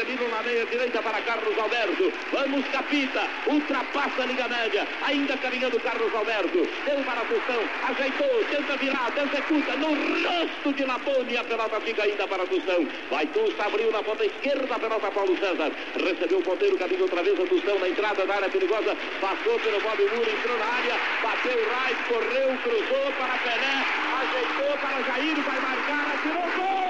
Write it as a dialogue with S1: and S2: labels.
S1: Firmino na meia direita para Carlos Alberto. Vamos, Capita, ultrapassa a linha média, ainda caminhando Carlos Alberto. Deu para a Tostão, ajeitou, tenta virar, executa no rosto de Lapone. A pelota fica ainda para a Tostão. Vai Tusta, abriu na ponta esquerda, a pelota Paulo César. Recebeu o ponteiro, caminho outra vez a Tostão na entrada da área perigosa. Passou pelo Bob Muro, entrou na área, bateu o right, correu, cruzou para Pelé, ajeitou para Jair, vai marcar, atirou, gol!